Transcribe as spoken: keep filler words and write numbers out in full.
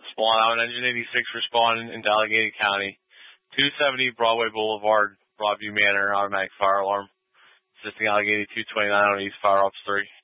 Spawn out, Engine eighty-six for Spawn in, in Allegheny County. two seventy Broadway Boulevard, Broadview Manor, automatic fire alarm. Assisting Allegheny two twenty-nine on East Fire Ops three.